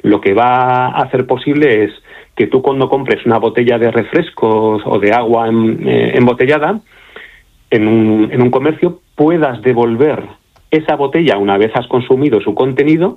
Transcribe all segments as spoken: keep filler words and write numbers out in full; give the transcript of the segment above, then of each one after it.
lo que va a hacer posible es que tú cuando compres una botella de refrescos o de agua en, eh, embotellada en un, en un comercio, puedas devolver esa botella una vez has consumido su contenido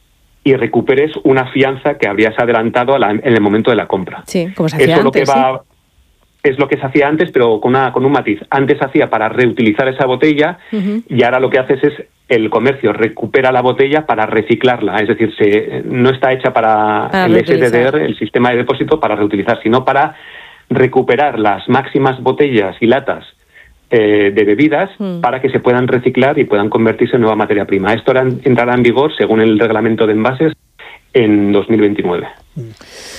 y recuperes una fianza que habrías adelantado a la, en el momento de la compra. Sí, como se hacía Eso antes, lo que va, sí. es lo que se hacía antes, pero con, una, con un matiz. Antes se hacía para reutilizar esa botella, uh-huh. y ahora lo que haces es el comercio recupera la botella para reciclarla. Es decir, se, no está hecha para, para el S D D R, el sistema de depósito, para reutilizar, sino para recuperar las máximas botellas y latas Eh, de bebidas mm. para que se puedan reciclar y puedan convertirse en nueva materia prima. Esto entrará en vigor, según el reglamento de envases, en dos mil veintinueve. Mm.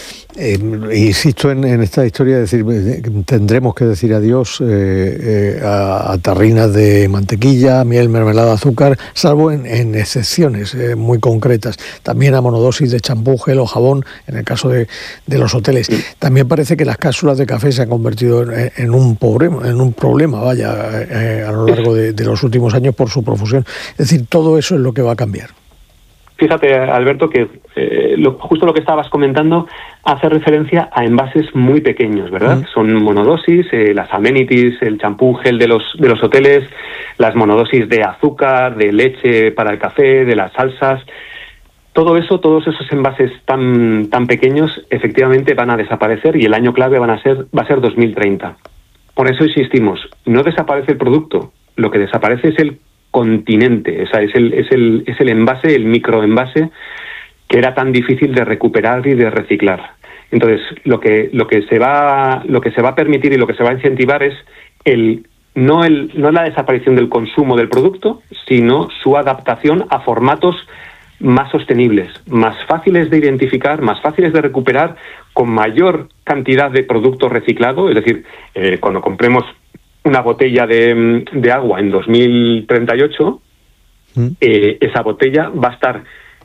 Eh, insisto en, en esta historia, es decir, tendremos que decir adiós eh, eh, a, a tarrinas de mantequilla, miel, mermelada, azúcar, salvo en, en excepciones eh, muy concretas. También a monodosis de champú, gel o jabón, en el caso de, de los hoteles. Sí. También parece que las cápsulas de café se han convertido en, en, un, problema, en un problema, vaya, eh, a lo largo de, de los últimos años por su profusión. Es decir, todo eso es lo que va a cambiar. Fíjate, Alberto, que eh, lo, justo lo que estabas comentando hace referencia a envases muy pequeños, ¿verdad? Uh-huh. Son monodosis, eh, las amenities, el champú, gel de los de los hoteles, las monodosis de azúcar, de leche para el café, de las salsas. Todo eso, todos esos envases tan tan pequeños, efectivamente van a desaparecer y el año clave van a ser va a ser dos mil treinta. Por eso insistimos, no desaparece el producto, lo que desaparece es el continente, o sea, es el, es el, es el envase, el microenvase que era tan difícil de recuperar y de reciclar. Entonces, lo que, lo que se va, lo que se va a permitir y lo que se va a incentivar es el, no el, no la desaparición del consumo del producto, sino su adaptación a formatos más sostenibles, más fáciles de identificar, más fáciles de recuperar, con mayor cantidad de producto reciclado. Es decir, eh, cuando compremos una botella de, de agua en dos mil treinta y ocho, mm. eh, esa botella va a estar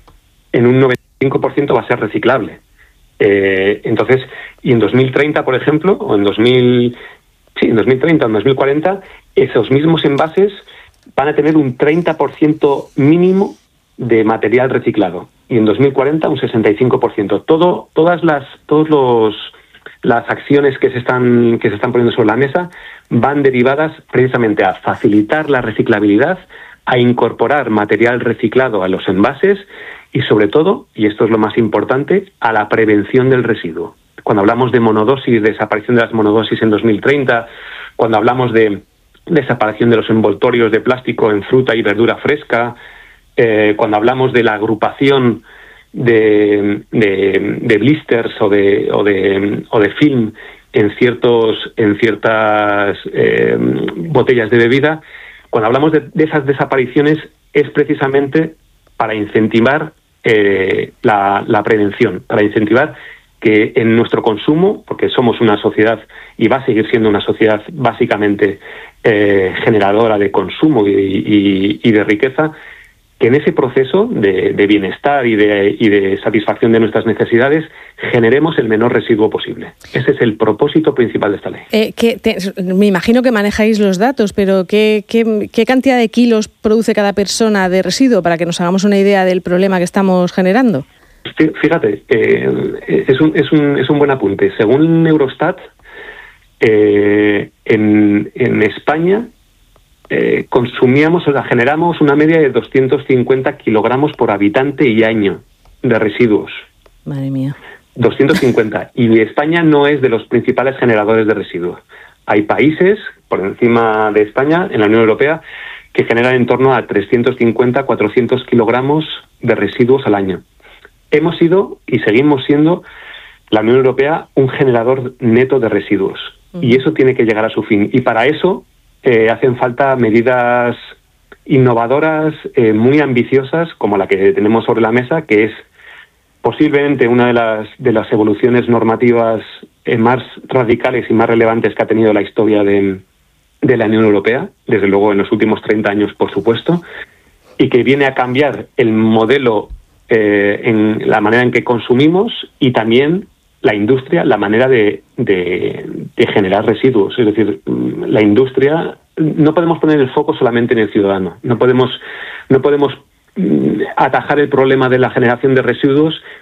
en un noventa y cinco por ciento va a ser reciclable. Eh, entonces, y en dos mil treinta, por ejemplo, o en dos mil, sí, en dos mil treinta o en dos mil cuarenta, esos mismos envases van a tener un treinta por ciento mínimo de material reciclado. Y en dos mil cuarenta un sesenta y cinco por ciento. Todo, todas las, todos los las acciones que se están que se están poniendo sobre la mesa van derivadas precisamente a facilitar la reciclabilidad, a incorporar material reciclado a los envases y, sobre todo, y esto es lo más importante, a la prevención del residuo. Cuando hablamos de monodosis, de desaparición de las monodosis en dos mil treinta, cuando hablamos de desaparición de los envoltorios de plástico en fruta y verdura fresca, eh, cuando hablamos de la agrupación de, de, de blisters o de, o de, o de film en ciertos en ciertas eh, botellas de bebida, cuando hablamos de, de esas desapariciones es precisamente para incentivar eh, la, la prevención, para incentivar que en nuestro consumo, porque somos una sociedad y va a seguir siendo una sociedad básicamente eh, generadora de consumo y, y, y de riqueza, que en ese proceso de, de bienestar y de, y de satisfacción de nuestras necesidades generemos el menor residuo posible. Ese es el propósito principal de esta ley. Eh, que te, me imagino que manejáis los datos, pero ¿qué, qué, ¿qué cantidad de kilos produce cada persona de residuo para que nos hagamos una idea del problema que estamos generando? Fíjate, eh, es, un, es, un, es un buen apunte. Según Eurostat, eh, en, en España Eh, consumíamos, o sea, generamos una media de doscientos cincuenta kilogramos por habitante y año de residuos. Madre mía. doscientos cincuenta. Y España no es de los principales generadores de residuos. Hay países, por encima de España, en la Unión Europea, que generan en torno a trescientos cincuenta, cuatrocientos kilogramos de residuos al año. Hemos sido, y seguimos siendo, la Unión Europea, un generador neto de residuos. Uh-huh. Y eso tiene que llegar a su fin. Y para eso Eh, hacen falta medidas innovadoras, eh, muy ambiciosas, como la que tenemos sobre la mesa, que es posiblemente una de las de las evoluciones normativas eh, más radicales y más relevantes que ha tenido la historia de, de la Unión Europea, desde luego en los últimos treinta años, por supuesto, y que viene a cambiar el modelo, eh, en la manera en que consumimos y también la industria, la manera de, de, de generar residuos. Es decir, la industria, no podemos poner el foco solamente en el ciudadano. No podemos, no podemos atajar el problema de la generación de residuos